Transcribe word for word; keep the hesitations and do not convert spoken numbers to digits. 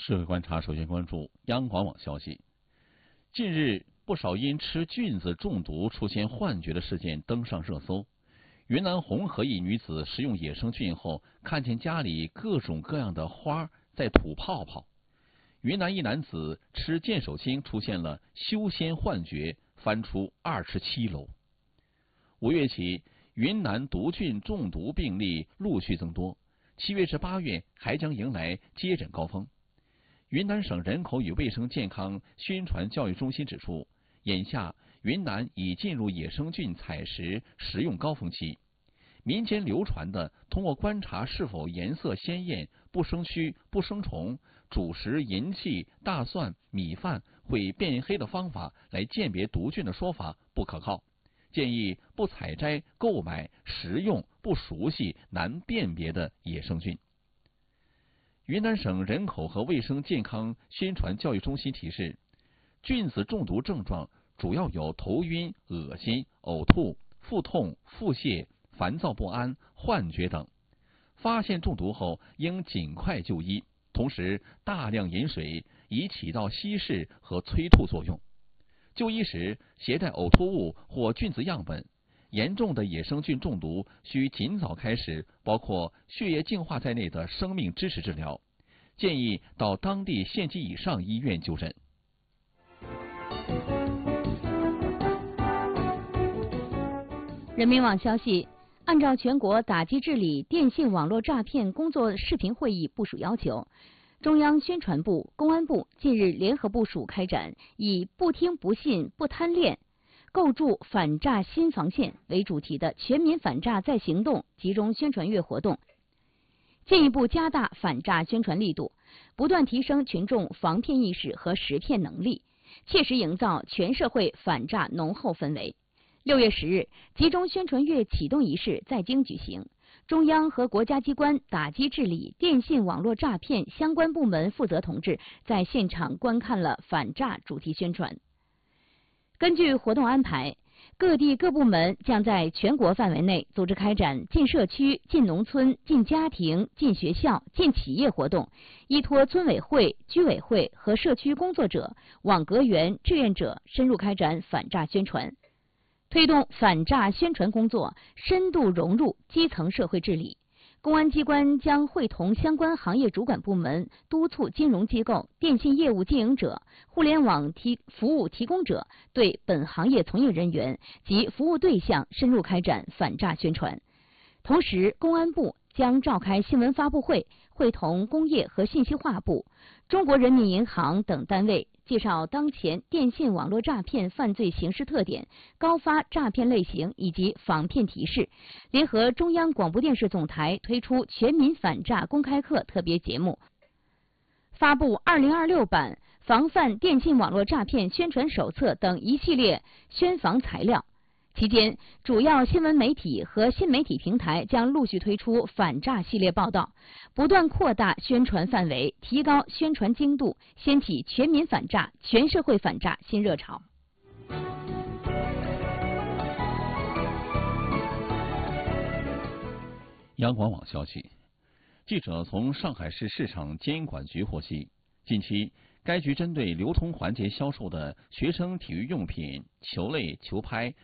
社会观察首先关注央广网消息。近日，不少因吃菌子中毒出现幻觉的事件登上热搜。云南红河一女子食用野生菌后，看见家里各种各样的花在吐泡泡。云南一男子吃剑手青出现了修仙幻觉，翻出二十七楼。五月起，云南毒菌中毒病例陆续增多，七月至八月还将迎来接诊高峰。云南省人口与卫生健康宣传教育中心指出，眼下云南已进入野生菌采食食用高峰期。民间流传的通过观察是否颜色鲜艳、不生蛆、不生虫、主食银器、大蒜、米饭会变黑的方法来鉴别毒菌的说法不可靠，建议不采摘、购买、食用不熟悉、难辨别的野生菌。云南省人口和卫生健康宣传教育中心提示，菌子中毒症状主要有头晕、恶心、呕吐、腹痛、腹泻、烦躁不安、幻觉等。发现中毒后应尽快就医，同时大量饮水，以起到稀释和催吐作用。就医时携带呕吐物或菌子样本。严重的野生菌中毒需尽早开始包括血液净化在内的生命支持治疗，建议到当地县级以上医院就诊。 人民网消息，按照全国打击治理电信网络诈骗工作视频会议部署要求，中央宣传部、公安部近日联合部署开展以不听不信不贪恋构筑反诈新防线为主题的全民反诈再行动集中宣传月活动，进一步加大反诈宣传力度，不断提升群众防骗意识和识骗能力，切实营造全社会反诈浓厚氛围。六月十日，集中宣传月启动仪式在京举行，中央和国家机关打击治理电信网络诈骗相关部门负责同志在现场观看了反诈主题宣传。根据活动安排，各地各部门将在全国范围内组织开展进社区、进农村、进家庭、进学校、进企业活动，依托村委会、居委会和社区工作者、网格员、志愿者深入开展反诈宣传，推动反诈宣传工作深度融入基层社会治理。公安机关将会同相关行业主管部门，督促金融机构、电信业务经营者、互联网提服务提供者对本行业从业人员及服务对象深入开展反诈宣传。同时，公安部将召开新闻发布会，会同工业和信息化部、中国人民银行等单位介绍当前电信网络诈骗犯罪形势特点、高发诈骗类型以及防骗提示，联合中央广播电视总台推出全民反诈公开课特别节目，发布二零二六版防范电信网络诈骗宣传手册等一系列宣防材料。期间，主要新闻媒体和新媒体平台将陆续推出反诈系列报道，不断扩大宣传范围，提高宣传精度，掀起全民反诈、全社会反诈新热潮。 央广网消息，记者从上海市市场监管局获悉，近期该局针对流通环节销售的学生体育用品、球类、球拍、